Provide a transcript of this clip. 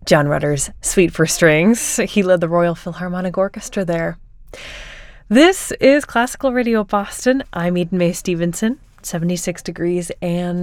John Rutter's Suite for Strings. He led the Royal Philharmonic Orchestra there. This is Classical Radio Boston. I'm Eden Mae Stevenson, 76 degrees and